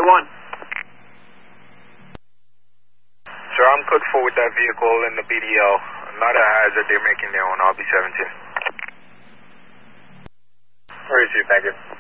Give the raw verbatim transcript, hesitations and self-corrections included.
one. Sir, I'm code four with that vehicle in the B D L. Not a hazard, they're making their own. I'll be seventeen. Where is you? Thank you.